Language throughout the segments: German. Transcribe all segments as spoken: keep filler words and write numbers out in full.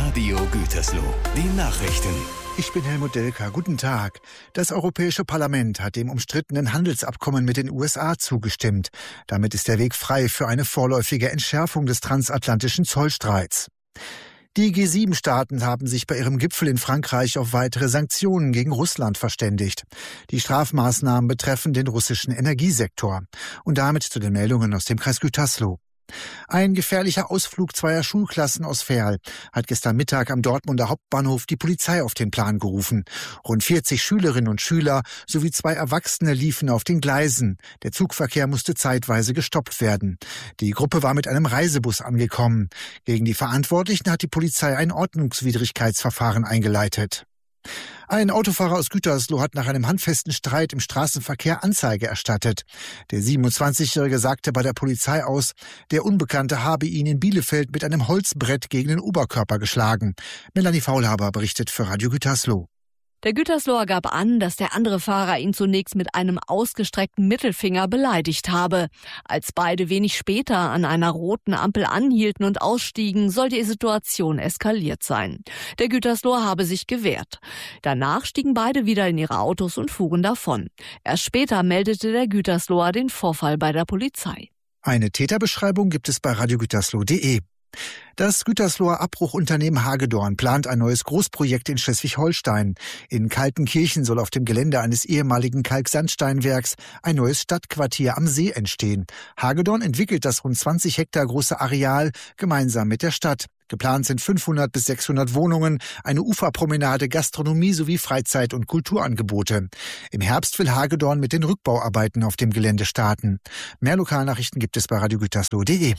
Radio Gütersloh. Die Nachrichten. Ich bin Helmut Delker. Guten Tag. Das Europäische Parlament hat dem umstrittenen Handelsabkommen mit den U S A zugestimmt. Damit ist der Weg frei für eine vorläufige Entschärfung des transatlantischen Zollstreits. Die G sieben Staaten haben sich bei ihrem Gipfel in Frankreich auf weitere Sanktionen gegen Russland verständigt. Die Strafmaßnahmen betreffen den russischen Energiesektor. Und damit zu den Meldungen aus dem Kreis Gütersloh. Ein gefährlicher Ausflug zweier Schulklassen aus Verl hat gestern Mittag am Dortmunder Hauptbahnhof die Polizei auf den Plan gerufen. Rund vierzig Schülerinnen und Schüler sowie zwei Erwachsene liefen auf den Gleisen. Der Zugverkehr musste zeitweise gestoppt werden. Die Gruppe war mit einem Reisebus angekommen. Gegen die Verantwortlichen hat die Polizei ein Ordnungswidrigkeitsverfahren eingeleitet. Ein Autofahrer aus Gütersloh hat nach einem handfesten Streit im Straßenverkehr Anzeige erstattet. Der siebenundzwanzigjährige sagte bei der Polizei aus, der Unbekannte habe ihn in Bielefeld mit einem Holzbrett gegen den Oberkörper geschlagen. Melanie Faulhaber berichtet für Radio Gütersloh. Der Gütersloher gab an, dass der andere Fahrer ihn zunächst mit einem ausgestreckten Mittelfinger beleidigt habe. Als beide wenig später an einer roten Ampel anhielten und ausstiegen, soll die Situation eskaliert sein. Der Gütersloher habe sich gewehrt. Danach stiegen beide wieder in ihre Autos und fuhren davon. Erst später meldete der Gütersloher den Vorfall bei der Polizei. Eine Täterbeschreibung gibt es bei radio gütersloh punkt de. Das Gütersloher Abbruchunternehmen Hagedorn plant ein neues Großprojekt in Schleswig-Holstein. In Kaltenkirchen soll auf dem Gelände eines ehemaligen Kalksandsteinwerks ein neues Stadtquartier am See entstehen. Hagedorn entwickelt das rund zwanzig Hektar große Areal gemeinsam mit der Stadt. Geplant sind fünfhundert bis sechshundert Wohnungen, eine Uferpromenade, Gastronomie sowie Freizeit- und Kulturangebote. Im Herbst will Hagedorn mit den Rückbauarbeiten auf dem Gelände starten. Mehr Lokalnachrichten gibt es bei radio gütersloh punkt de.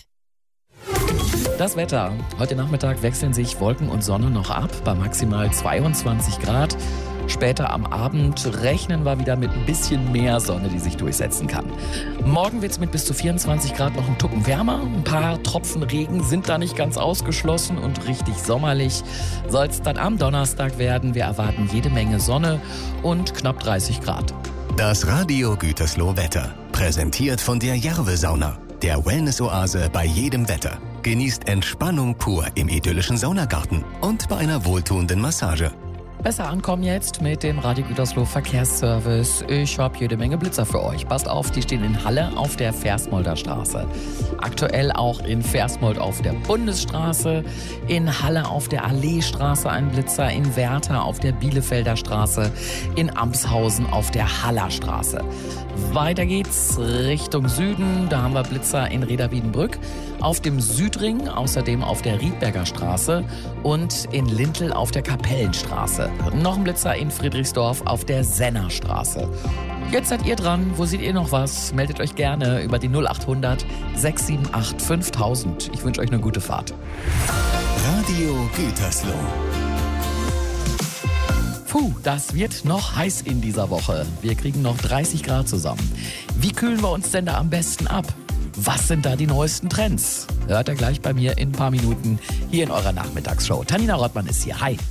Das Wetter. Heute Nachmittag wechseln sich Wolken und Sonne noch ab bei maximal zweiundzwanzig Grad. Später am Abend rechnen wir wieder mit ein bisschen mehr Sonne, die sich durchsetzen kann. Morgen wird es mit bis zu vierundzwanzig Grad noch einen Tucken wärmer. Ein paar Tropfen Regen sind da nicht ganz ausgeschlossen und richtig sommerlich soll es dann am Donnerstag werden. Wir erwarten jede Menge Sonne und knapp dreißig Grad. Das Radio Gütersloh Wetter. Präsentiert von der Järve-Sauna. Der Wellness-Oase bei jedem Wetter. Genießt Entspannung pur im idyllischen Saunagarten und bei einer wohltuenden Massage. Besser ankommen jetzt mit dem Radio Gütersloh Verkehrsservice. Ich habe jede Menge Blitzer für euch. Passt auf, die stehen in Halle auf der Versmolder Straße. Aktuell auch in Versmold auf der Bundesstraße. In Halle auf der Alleestraße ein Blitzer. In Werther auf der Bielefelder Straße. In Amshausen auf der Haller Straße. Weiter geht's Richtung Süden. Da haben wir Blitzer in Reda-Wiedenbrück. Auf dem Südring, außerdem auf der Riedberger Straße. Und in Lintel auf der Kapellenstraße. Noch ein Blitzer in Friedrichsdorf auf der Sennerstraße. Jetzt seid ihr dran. Wo seht ihr noch was? Meldet euch gerne über die null acht hundert sechs sieben acht fünftausend. Ich wünsche euch eine gute Fahrt. Radio Gütersloh. Puh, das wird noch heiß in dieser Woche. Wir kriegen noch dreißig Grad zusammen. Wie kühlen wir uns denn da am besten ab? Was sind da die neuesten Trends? Hört ihr gleich bei mir in ein paar Minuten hier in eurer Nachmittagsshow. Tanina Rottmann ist hier. Hi.